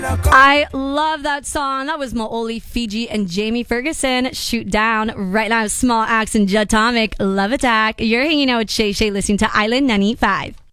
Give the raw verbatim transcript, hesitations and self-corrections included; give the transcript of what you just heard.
I love that song. That was Mo'oli, Fiji, and Jamie Ferguson. Shoot Down. Right now, Small Axe and Judd Tomic. Love Attack. You're hanging out with Shay Shay listening to Island ninety-five.